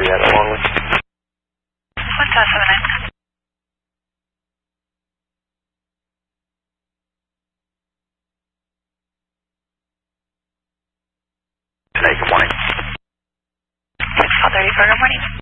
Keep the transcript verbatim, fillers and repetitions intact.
that along with? What's that, seven nine? Today, good morning. It's twelve thirty-four, good morning.